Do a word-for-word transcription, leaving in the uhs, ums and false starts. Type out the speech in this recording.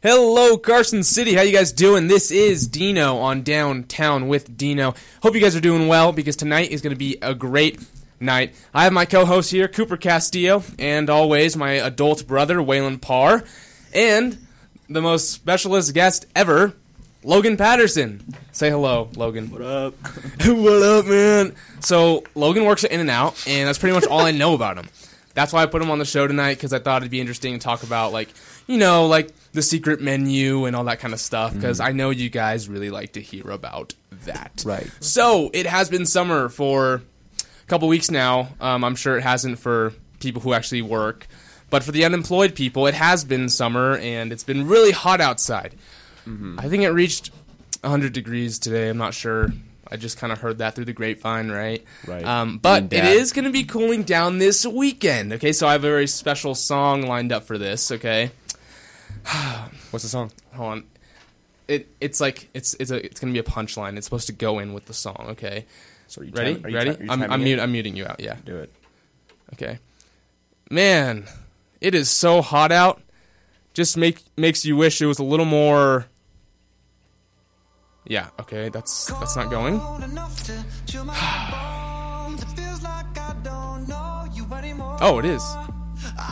Hello, Carson City. How you guys doing? This is Dino on Downtown with Dino. Hope you guys are doing well because tonight is going to be a great night. I have my co-host here, Cooper Castillo, and always my adult brother, Waylon Parr, and the most specialist guest ever, Logan Patterson. Say hello, Logan. What up? What up, man? So, Logan works at In-N-Out, and that's pretty much all I know about him. That's why I put him on the show tonight, because I thought it'd be interesting to talk about, like, you know, like, the secret menu and all that kind of stuff, because mm. I know you guys really like to hear about that. Right. So, it has been summer for a couple weeks now. Um, I'm sure it hasn't for people who actually work. But for the unemployed people, it has been summer, and it's been really hot outside. Mm-hmm. I think it reached one hundred degrees today. I'm not sure. I just kind of heard that through the grapevine, right? Right. Um, but it is going to be cooling down this weekend. Okay, so I have a very special song lined up for this. Okay. What's the song? Hold on. It it's like it's it's a it's going to be a punchline. It's supposed to go in with the song. Okay. So are you ready? Time, are you ready? Ti- are you I'm I'm, it? mute, I'm muting you out. Yeah. Do it. Okay. Man, it is so hot out. Just make makes you wish it was a little more. Yeah, okay, that's that's not going. Oh, it is.